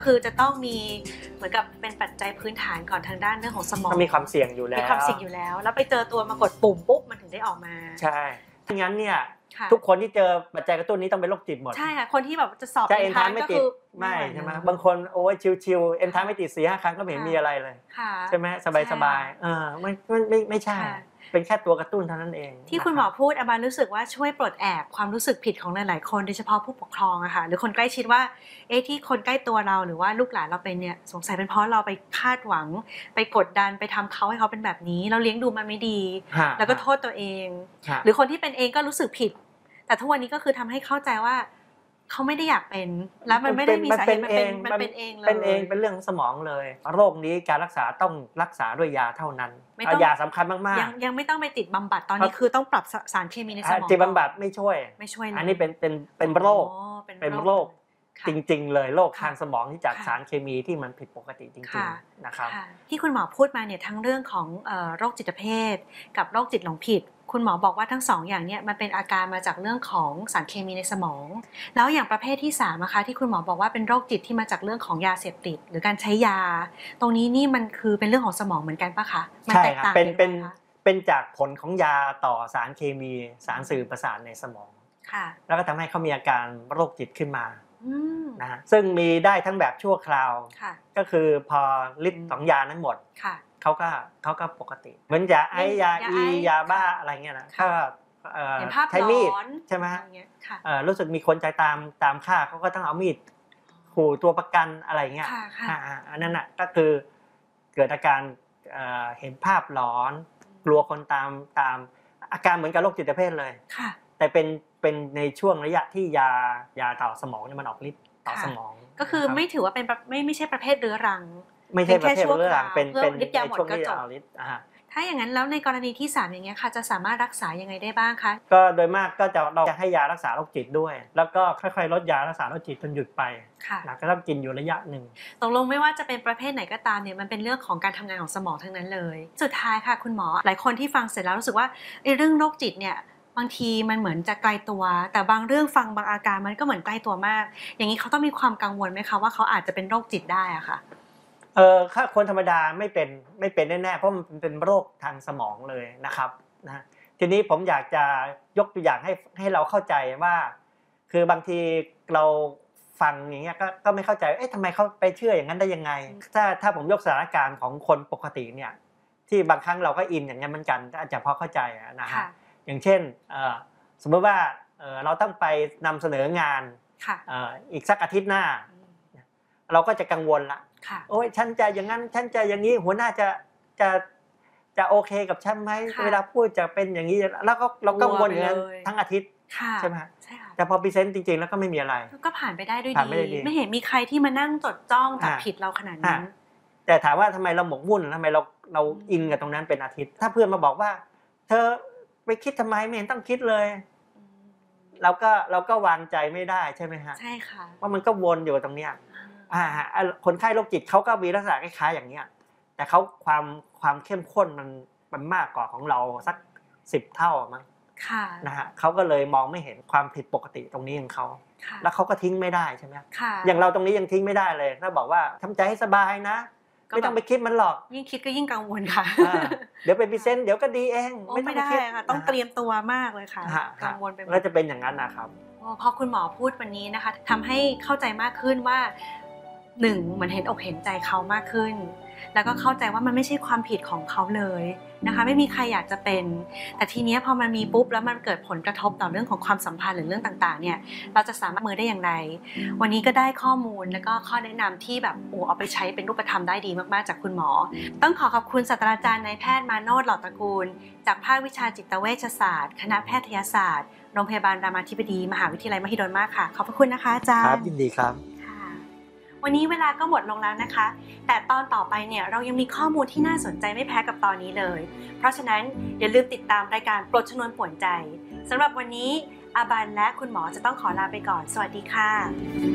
คือจะต้องมีเหมือนกับเป็นปัจจัยพื้นฐานก่อนทางด้านเรื่องของสมองมีความเสี่ยงอยู่แล้วมีความเสี่ยงอยู่แล้วแล้วไปเจอตัวมากดปุ่มปุ๊บมันถึงได้ออกมาใช่ถ้างั้นเนี่ยทุกคนที่เจอปัจจัยกระตุ้นนี้ต้องเป็นโรคจิตหมดใช่ค่ะคนที่แบบจะสอบเอ็นทรานไม่ติดไม่ใช่ไหมบางคนโอ้ยชิวๆเอ็นทรานไม่ติด 4-5 ครั้งก็ไม่เห็นมีอะไรเลยใช่ไหมสบายๆไม่ใช่เป็นแค่ตัวกระตุ้นเท่านั้นเองที่คุณหมอพูดอาบานรู้สึกว่าช่วยปลดแอกความรู้สึกผิดของหลายๆคนโดยเฉพาะผู้ปกครองอะค่ะหรือคนใกล้ชิดว่าที่คนใกล้ตัวเราหรือว่าลูกหลานเราเป็นเนี่ยสงสัยเป็นเพราะเราไปคาดหวังไปกดดันไปทำเขาให้เขาเป็นแบบนี้เราเลี้ยงดูมันไม่ดีแล้วก็โทษตัวเองหรือคนที่เป็นเองก็รู้สึกผิดแต่ทุกวันนี้ก็คือทำให้เข้าใจว่าเขาไม่ได้อยากเป็นแล้วมันไม่ได้มีสาเหตุมันเป็นเองเลยเป็นเรื่องสมองเลยโรคนี้การรักษาต้องรักษาด้วยยาเท่านั้นยาสำคัญมากๆยังไม่ต้องไปติดบำบัดตอนนี้คือต้องปรับสารเคมีในสมองติดบำบัดไม่ช่วยอันนี้เป็นโรคจริงๆเลยโรคทางสมองที่จากสารเคมีที่มันผิดปกติจริงๆนะครับที่คุณหมอพูดมาเนี่ยทั้งเรื่องของโรคจิตเภทกับโรคจิตหลงผิดคุณหมอบอกว่าทั้ง2อย่างเนี่ยมันเป็นอาการมาจากเรื่องของสารเคมีในสมองแล้วอย่างประเภทที่3นะคะที่คุณหมอบอกว่าเป็นโรคจิตที่มาจากเรื่องของยาเสพติดหรือการใช้ยาตรงนี้นี่มันคือเป็นเรื่องของสมองเหมือนกันปะคะมันแตกต่างกันเป็นจากผลของยาต่อสารเคมีสารสื่อประสาทในสมองแล้วก็ทำให้เขามีอาการโรคจิตขึ้นมานะฮะซึ่งมีได้ทั้งแบบชั่วคราวก็คือพอฤทธิ์ของยานั้นหมดเขาก็ปกติเหมือนยาไอยาอียาบ้าอะไรเงี้ยนะถ้าใช้มีดใช่ไหมรู้สึกมีคนใจตามฆ่าเขาก็ต้องเอามีดขู่ตัวประกันอะไรเงี้ยอันนั้นน่ะก็คือเกิดอาการเห็นภาพหลอนกลัวคนตามอาการเหมือนกับโรคจิตเภทเลยแต่เป็นในช่วงระยะที่ยาต่อสมองเนี่ยมันออกฤทธิ์ต่อสมองก็คือไม่ถือว่าเป็นไม่ใช่ประเภทเรื้อรังไม่ใช่ประเภทเรื้อรังเป็นฤทธิ์ยาหมดก็จบถ้าอย่างนั้นแล้วในกรณีที่3อย่างเงี้ยค่ะจะสามารถรักษายังไงได้บ้างคะก็โดยมากก็เราจะให้ยารักษาโรคจิตด้วยแล้วก็ค่อยๆลดยารักษาโรคจิตจนหยุดไปนะก็ต้องกินอยู่ระยะหนึ่งตกลงไม่ว่าจะเป็นประเภทไหนก็ตามเนี่ยมันเป็นเรื่องของการทำงานของสมองทั้งนั้นเลยสุดท้ายค่ะคุณหมอหลายคนที่ฟังเสร็จแล้วรู้สึกว่าเรื่องโรคจิตเนี่ยบางทีมันเหมือนจะไกลตัวแต่บางเรื่องฟังบางอาการมันก็เหมือนใกล้ตัวมากอย่างนี้เขาต้องมีความกังวลไหมคะว่าเขาอาจจะเป็นโรคจิตได้อะค่ะถ้าคนธรรมดาไม่เป็นแน่ๆเพราะมันเป็นโรคทางสมองเลยนะครับนะทีนี้ผมอยากจะยกตัวอย่างให้เราเข้าใจว่าคือบางทีเราฟังอย่างเงี้ยก็ไม่เข้าใจทำไมเขาไปเชื่ออย่างนั้นได้ยังไงถ้าผมยกสถานการณ์ของคนปกติเนี่ยที่บางครั้งเราก็อินอย่างนี้เหมือนกันอาจจะพอเข้าใจนะฮะอย่างเช่นสมมติว่าเราต้องไปนำเสนองานอีกสักอาทิตย์หน้าเราก็จะกังวลละโอ้ยฉันจะอย่างนั้นฉันจะอย่างนี้หัวหน้าจะโอเคกับฉันไหมเวลาพูดจะเป็นอย่างนี้แล้วก็เรากังวลอย่างนั้นทั้งอาทิตย์ใช่ไหมแต่พอพรีเซนต์จริงๆแล้วก็ไม่มีอะไรก็ผ่านไปได้ด้วยดีไม่เห็นมีใครที่มานั่งจดจ้องจับผิดเราขนาดนั้นแต่ถามว่าทำไมเราหมกมุ่นทำไมเราอินกับตรงนั้นเป็นอาทิตย์ถ้าเพื่อนมาบอกว่าเธอไปคิดทำไมไม่เห็นต้องคิดเลยเราก็วางใจไม่ได้ใช่ไหมฮะใช่ค่ะว่ามันก็วนอยู่ตรงเนี้ยคนไข้โรคจิตเขาก็มีลักษณะคล้ายๆอย่างเนี้ยแต่เขาความเข้มข้นมันมากกว่าของเราสัก10 เท่ามั้งนะฮะเขาก็เลยมองไม่เห็นความผิดปกติตรงนี้ของเขาแล้วเขาก็ทิ้งไม่ได้ใช่ไหมอย่างเราตรงนี้ยังทิ้งไม่ได้เลยถ้าบอกว่าทำใจให้สบายนะไม่ต้องไปคิดมันหรอกยิ่งคิดก็ยิ่งกังวลค่ะเดี๋ยวไปพรีเซนต์เดี๋ยวก็ดีเองไม่ได้ค่ะต้องเตรียมตัวมากเลยค่ะกังวลไปหมดแล้วจะเป็นอย่างนั้นนะครับพอคุณหมอพูดวันนี้นะคะทำให้เข้าใจมากขึ้นว่า1เหมือนเห็นอกเห็นใจเขามากขึ้นแล้วก็เข้าใจว่ามันไม่ใช่ความผิดของเขาเลยนะคะไม่มีใครอยากจะเป็นแต่ทีนี้พอมันมีปุ๊บแล้วมันเกิดผลกระทบต่อเรื่องของความสัมพันธ์หรือเรื่องต่างๆเนี่ยเราจะสามารถมือได้อย่างไรวันนี้ก็ได้ข้อมูลแล้วก็ข้อแนะนำที่แบบเอาไปใช้เป็นรูปธรรมได้ดีมากๆจากคุณหมอต้องขอบคุณศาสตราจารย์นายแพทย์มาโนช หล่อตระกูลจากภาควิชาจิตเวชศาสตร์คณะแพทยศาสตร์โรงพยาบาลรามาธิบดีมหาวิทยาลัยมหิดลมากค่ะขอบพระคุณนะคะอาจารย์ครับยินดีครับวันนี้เวลาก็หมดลงแล้วนะคะแต่ตอนต่อไปเนี่ยเรายังมีข้อมูลที่น่าสนใจไม่แพ้กับตอนนี้เลยเพราะฉะนั้นอย่าลืมติดตามรายการปลดชนวนป่วนใจสำหรับวันนี้อาบันและคุณหมอจะต้องขอลาไปก่อนสวัสดีค่ะ